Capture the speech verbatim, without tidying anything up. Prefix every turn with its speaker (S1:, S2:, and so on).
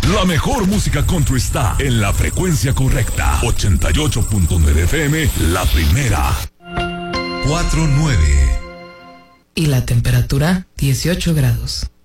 S1: La mejor música country está en la frecuencia correcta. ochenta y ocho punto nueve F M, la primera.
S2: cuatro nueve.
S3: Y la temperatura, dieciocho grados.